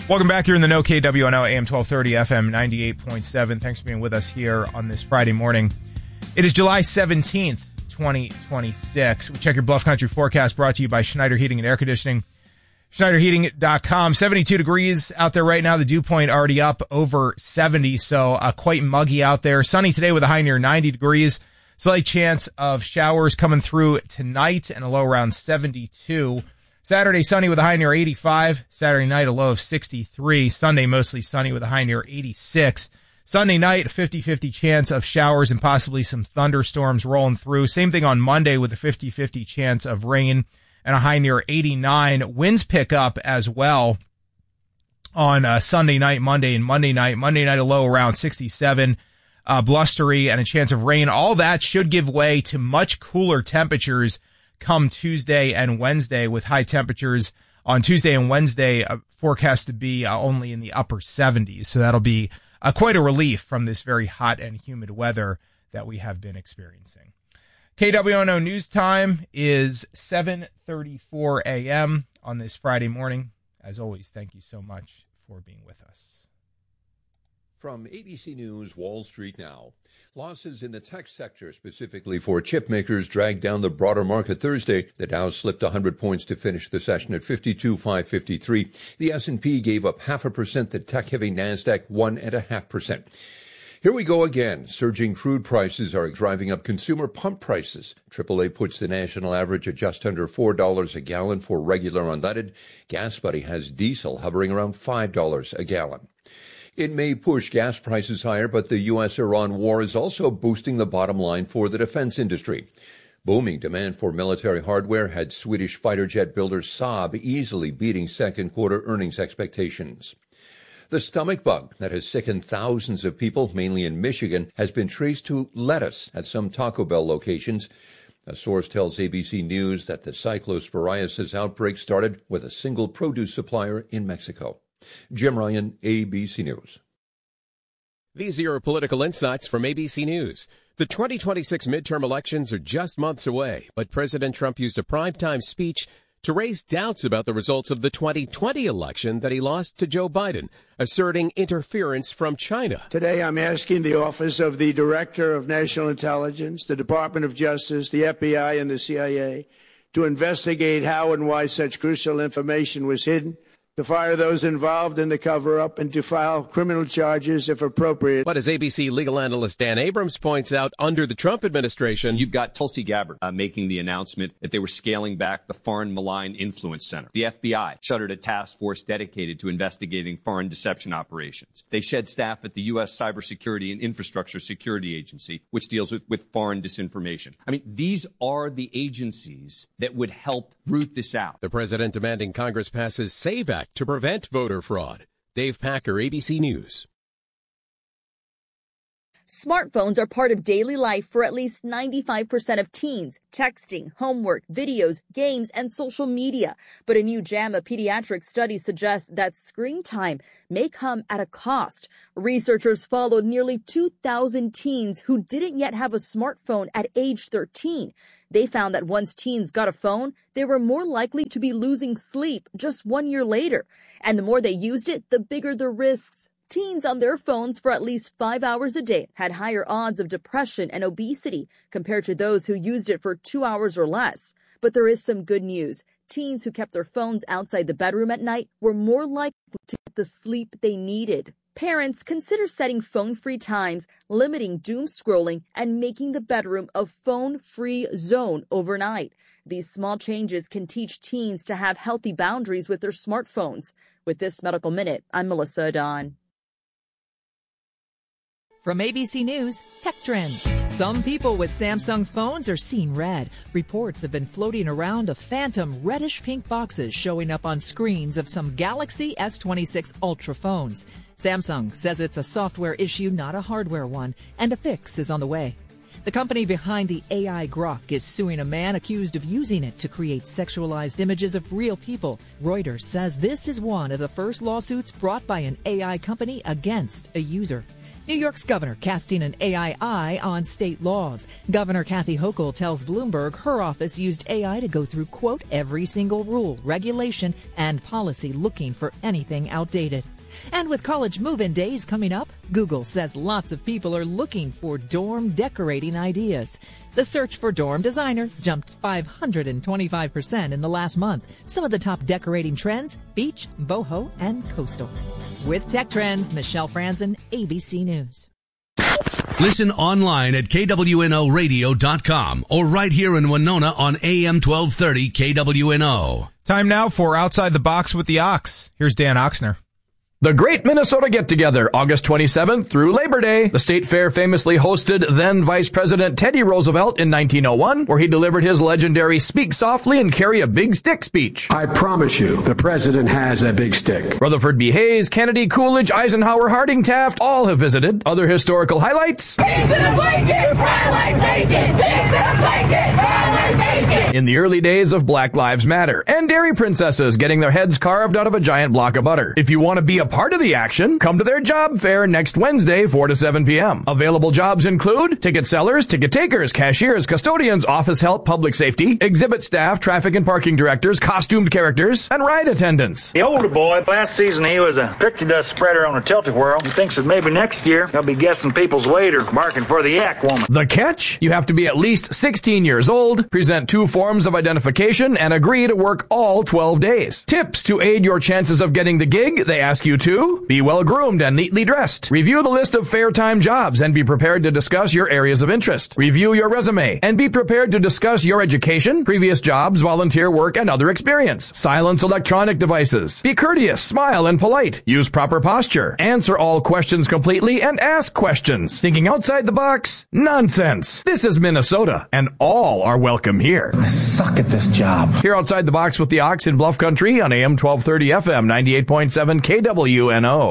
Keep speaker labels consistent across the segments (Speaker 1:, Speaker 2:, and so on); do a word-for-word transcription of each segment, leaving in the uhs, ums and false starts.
Speaker 1: Welcome back. You're in the know, K W N O, A M twelve thirty, F M ninety-eight point seven. Thanks for being with us here on this Friday morning. It is July seventeenth, twenty twenty-six. We check your Bluff Country forecast brought to you by Schneider Heating and Air Conditioning. Schneider Heating dot com. seventy-two degrees out there right now. The dew point already up over seventy, so uh, quite muggy out there. Sunny today with a high near ninety degrees. Slight chance of showers coming through tonight and a low around seventy-two. Saturday, sunny with a high near eighty-five. Saturday night, a low of sixty-three. Sunday, mostly sunny with a high near eighty-six. Sunday night, fifty-fifty chance of showers and possibly some thunderstorms rolling through. Same thing on Monday with a fifty-fifty chance of rain and a high near eighty-nine. Winds pick up as well on uh, Sunday night, Monday, and Monday night. Monday night, a low around sixty-seven. Uh, blustery and a chance of rain. All that should give way to much cooler temperatures come Tuesday and Wednesday, with high temperatures on Tuesday and Wednesday uh, forecast to be uh, only in the upper seventies. So that'll be uh, quite a relief from this very hot and humid weather that we have been experiencing. K W N O News Time is seven thirty-four a.m. on this Friday morning. As always, thank you so much for being with us.
Speaker 2: From A B C News, Wall Street Now. Losses in the tech sector, specifically for chip makers, dragged down the broader market Thursday. The Dow slipped one hundred points to finish the session at fifty-two thousand five hundred fifty-three. The S and P gave up half a percent. The tech-heavy NASDAQ one and a half percent. Here we go again. Surging crude prices are driving up consumer pump prices. triple A puts the national average at just under four dollars a gallon for regular unleaded. GasBuddy has diesel hovering around five dollars a gallon. It may push gas prices higher, but the U S Iran war is also boosting the bottom line for the defense industry. Booming demand for military hardware had Swedish fighter jet builder Saab easily beating second quarter earnings expectations. The stomach bug that has sickened thousands of people, mainly in Michigan, has been traced to lettuce at some Taco Bell locations. A source tells A B C News that the cyclosporiasis outbreak started with a single produce supplier in Mexico. Jim Ryan, A B C News.
Speaker 3: These are your political insights from A B C News. The twenty twenty-six midterm elections are just months away, but President Trump used a primetime speech to raise doubts about the results of the twenty twenty election that he lost to Joe Biden, asserting interference from China.
Speaker 4: Today, I'm asking the Office of the Director of National Intelligence, the Department of Justice, the F B I, and the C I A to investigate how and why such crucial information was hidden, to fire those involved in the cover-up, and to file criminal charges if appropriate.
Speaker 3: But as A B C legal analyst Dan Abrams points out, under the Trump administration,
Speaker 5: you've got Tulsi Gabbard uh, making the announcement that they were scaling back the Foreign Malign Influence Center. The F B I shuttered a task force dedicated to investigating foreign deception operations. They shed staff at the U S Cybersecurity and Infrastructure Security Agency, which deals with, with foreign disinformation. I mean, these are the agencies that would help root this out.
Speaker 3: The president demanding Congress passes SAVE Act to prevent voter fraud. Dave Packer, A B C News.
Speaker 6: Smartphones are part of daily life for at least ninety-five percent of teens. Texting, homework, videos, games, and social media. But a new JAMA pediatric study suggests that screen time may come at a cost. Researchers followed nearly two thousand teens who didn't yet have a smartphone at age thirteen. They found that once teens got a phone, they were more likely to be losing sleep just one year later. And the more they used it, the bigger the risks. Teens on their phones for at least five hours a day had higher odds of depression and obesity compared to those who used it for two hours or less. But there is some good news. Teens who kept their phones outside the bedroom at night were more likely to get the sleep they needed. Parents, consider setting phone-free times, limiting doom scrolling, and making the bedroom a phone-free zone overnight. These small changes can teach teens to have healthy boundaries with their smartphones. With this Medical Minute, I'm Melissa Adon.
Speaker 7: From A B C News, Tech Trends. Some people with Samsung phones are seeing red. Reports have been floating around of phantom reddish-pink boxes showing up on screens of some Galaxy S twenty-six Ultra phones. Samsung says it's a software issue, not a hardware one, and a fix is on the way. The company behind the A I Grok is suing a man accused of using it to create sexualized images of real people. Reuters says this is one of the first lawsuits brought by an A I company against a user. New York's governor casting an A I eye on state laws. Governor Kathy Hochul tells Bloomberg her office used A I to go through, quote, every single rule, regulation, and policy looking for anything outdated. And with college move-in days coming up, Google says lots of people are looking for dorm decorating ideas. The search for dorm designer jumped five hundred twenty-five percent in the last month. Some of the top decorating trends, beach, boho, and coastal. With Tech Trends, Michelle Franzen, A B C News.
Speaker 8: Listen online at K W N O radio dot com or right here in Winona on A M twelve thirty K W N O.
Speaker 1: Time now for Outside the Box with the Ox. Here's Dan Oxner.
Speaker 9: The Great Minnesota Get-Together, August twenty-seventh through Labor Day. The state fair famously hosted then Vice President Teddy Roosevelt in nineteen oh one, where he delivered his legendary Speak Softly and Carry a Big Stick speech.
Speaker 10: I promise you, the president has a big stick.
Speaker 9: Rutherford B. Hayes, Kennedy, Coolidge, Eisenhower, Harding, Taft, all have visited. Other historical highlights.
Speaker 11: Pigs in a blanket, fry like bacon. Pigs in a blanket, fry like bacon.
Speaker 9: In the early days of Black Lives Matter. And dairy princesses getting their heads carved out of a giant block of butter. If you want to be a part of the action, come to their job fair next Wednesday, four to seven p.m. Available jobs include ticket sellers, ticket takers, cashiers, custodians, office help, public safety, exhibit staff, traffic and parking directors, costumed characters, and ride attendants.
Speaker 12: The older boy, last season he was a pixie dust spreader on a tilt-a-whirl. He thinks that maybe next year he'll be guessing people's weight or barking for the yak woman.
Speaker 9: The catch? You have to be at least sixteen years old, present two forms of identification, and agree to work all twelve days. Tips to aid your chances of getting the gig, they ask you to be well-groomed and neatly dressed. Review the list of fair-time jobs and be prepared to discuss your areas of interest. Review your resume and be prepared to discuss your education, previous jobs, volunteer work, and other experience. Silence electronic devices. Be courteous, smile, and polite. Use proper posture. Answer all questions completely and ask questions. Thinking outside the box? Nonsense. This is Minnesota, and all are welcome here.
Speaker 10: I suck at this job.
Speaker 9: Here outside the box with the Ox in Bluff Country on A M twelve thirty F M ninety-eight point seven K W N O.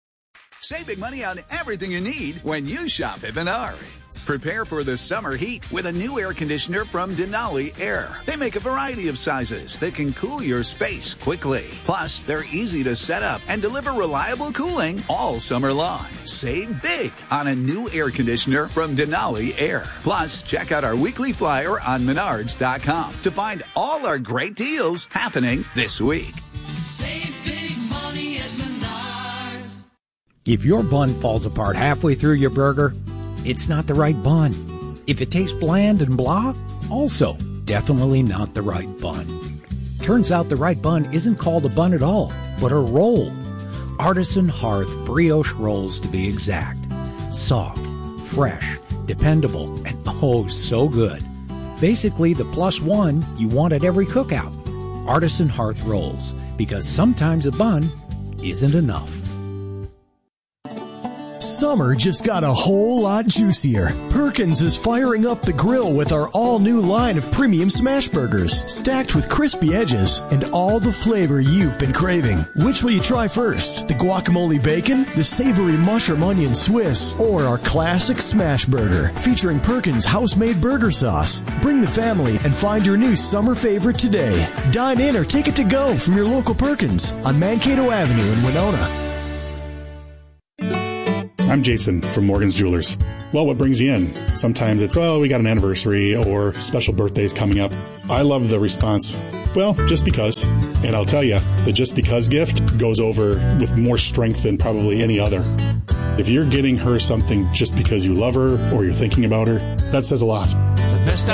Speaker 13: Save big money on everything you need when you shop at Menards. Prepare for the summer heat with a new air conditioner from Denali Air. They make a variety of sizes that can cool your space quickly. Plus, they're easy to set up and deliver reliable cooling all summer long. Save big on a new air conditioner from Denali Air. Plus, check out our weekly flyer on Menards dot com to find all our great deals happening this week.
Speaker 11: Save big money at Menards.
Speaker 14: If your bun falls apart halfway through your burger, it's not the right bun. If it tastes bland and blah, also definitely not the right bun. Turns out the right bun isn't called a bun at all, but a roll. Artisan Hearth brioche rolls to be exact. Soft, fresh, dependable, and oh so good. Basically the plus one you want at every cookout. Artisan Hearth rolls, because sometimes a bun isn't enough.
Speaker 15: Summer just got a whole lot juicier. Perkins is firing up the grill with our all-new line of premium smash burgers, stacked with crispy edges and all the flavor you've been craving. Which will you try first? The guacamole bacon, the savory mushroom onion Swiss, or our classic smash burger featuring Perkins house-made burger sauce? Bring the family and find your new summer favorite today. Dine in or take it to go from your local Perkins on Mankato Avenue in Winona.
Speaker 16: I'm Jason from Morgan's Jewelers. Well, what brings you in? Sometimes it's, well, we got an anniversary or special birthdays coming up. I love the response, well, just because. And I'll tell you, the just because gift goes over with more strength than probably any other. If you're getting her something just because you love her or you're thinking about her, that says a lot.
Speaker 17: The best